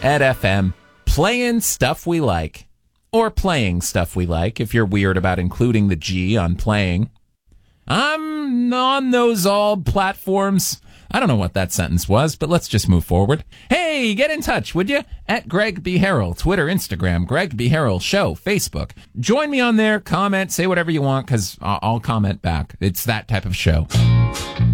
at FM, playing stuff we like. Or playing stuff we like, if you're weird about including the G on playing. I'm on those all platforms. I don't know what that sentence was, but let's just move forward. Hey, get in touch, would you? At Greg B. Harrell, Twitter, Instagram, Greg B. Harrell Show, Facebook. Join me on there, comment, say whatever you want, because I'll comment back. It's that type of show.